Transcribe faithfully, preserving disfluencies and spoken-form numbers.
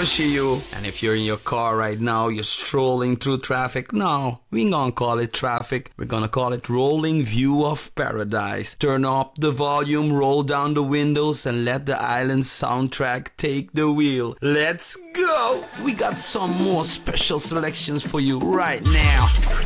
appreciate you. And if you're in your car right now, you're strolling through traffic, no, we ain't gonna call it traffic. We're gonna call it rolling view of paradise. Turn up the volume, roll down the windows, and let the island soundtrack take the wheel. Let's go! We got some more special selections for you right now.